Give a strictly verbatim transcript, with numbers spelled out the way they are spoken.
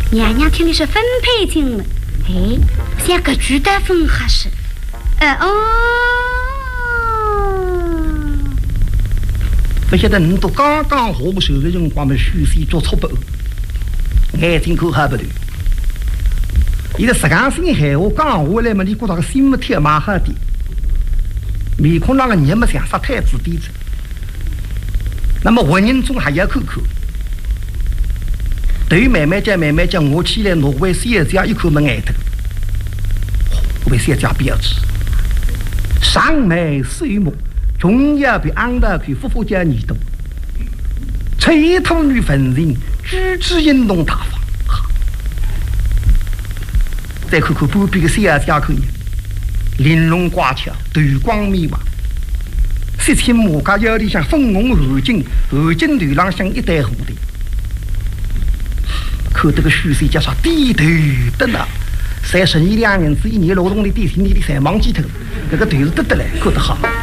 娘娘听的是分配金了，哎，像个巨大分合适。呃哦， 不晓得你都刚刚下手的辰光，么许谁做错不？眼睛口还不对。伊个实讲心闲话讲下来嘛，你觉得个心没贴马哈的，面孔那个人么像杀太子弟子。那么文人中还要口口。对慢慢讲，慢慢讲，我起来挪威谁这样一口没挨头，为谁这样标志？上眉水目，中要比安的去夫妇家女多，吹头女粉人，举止运动大方。好，再看看不比个谁啊家可以，玲珑挂巧，头光面滑，色情马家腰里像粉红后颈，后颈头上像一袋蝴蝶。看这个虚岁加上低头的呢，三十一两银子一年劳动的底薪你的三万几头，这个头是得得来，看得好。